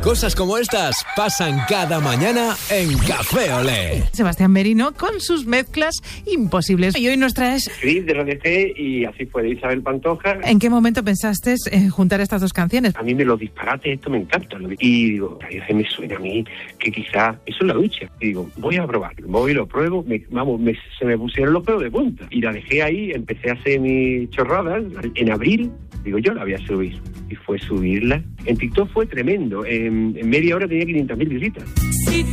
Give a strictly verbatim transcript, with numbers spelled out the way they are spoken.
Cosas como estas pasan cada mañana en Café Olé. Sebastián Merino con sus mezclas imposibles. Y hoy nos traes... Sí, de lo dejé y así fue, de Isabel Pantoja. ¿En qué momento pensaste en juntar estas dos canciones? A mí me los disparates, esto me encanta. Y digo, ay, me suena a mí que quizá eso es la ducha. Y digo, voy a probarlo, voy y lo pruebo. Me, vamos, me, se me pusieron los pelos de punta. Y la dejé ahí, empecé a hacer mis chorradas. En abril, digo, yo la voy a subir. Y fue subirla. En TikTok fue tremendo. En, en media hora tenía quinientas mil visitas. Si